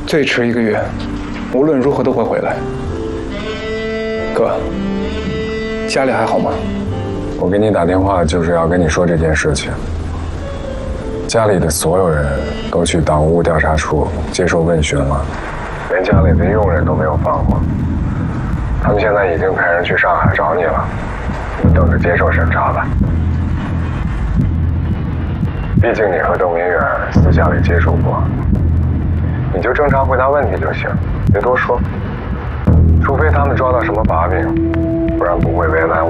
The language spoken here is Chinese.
最迟1个月，无论如何都会回来。哥，家里还好吗？ 我给你打电话就是要跟你说这件事情。家里的所有人都去党务调查处接受问询了，连家里的佣人都没有放过。他们现在已经派人去上海找你了，你等着接受审查吧。毕竟你和邓明远私下里接触过，你就正常回答问题就行，别多说。除非他们抓到什么把柄，不然不会为难我。